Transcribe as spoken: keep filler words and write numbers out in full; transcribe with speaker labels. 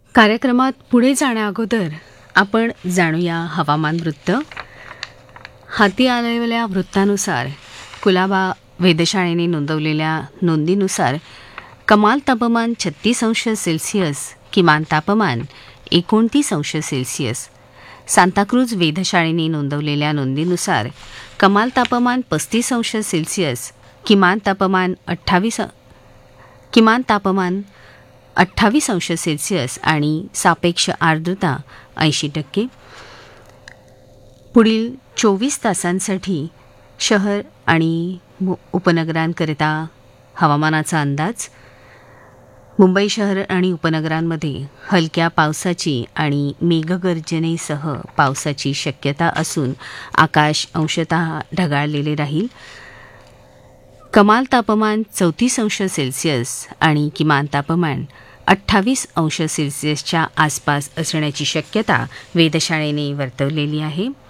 Speaker 1: कार्यक्रमात पुढे जाण्याअगोदर आपण जाणूया हवामान वृत्त. हाती आलेल्या वृत्तानुसार कुलाबा वेधशाळेने नोंदवलेल्या नोंदीनुसार कमाल तापमान छत्तीस अंश सेल्सिअस, किमान तापमान एकोणतीस अंश सेल्सिअस. सांताक्रूज वेधशाळेने नोंदवलेल्या नोंदीनुसार कमाल तापमान पस्तीस अंश सेल्सिअस, किमान तापमान अठ्ठावीस किमान तापमान अठ्ठावीस अंश सेल्सिअस आणि सापेक्ष आर्द्रता ऐंशी टक्के. पुढील चोवीस तासांसाठी शहर आणि उपनगरांकरिता हवामानाचा अंदाज. मुंबई शहर आणि उपनगरांमध्ये हलक्या पावसाची आणि मेघगर्जनेसह पावसाची शक्यता असून आकाश अंशतः ढगाळलेले राहील. कमाल तापमान चौतीस अंश सेल्सिअस आणि किमान तापमान अठ्ठावीस अंश सेल्सिअसच्या आसपास असण्याची शक्यता वेधशाळेने वर्तवलेली आहे.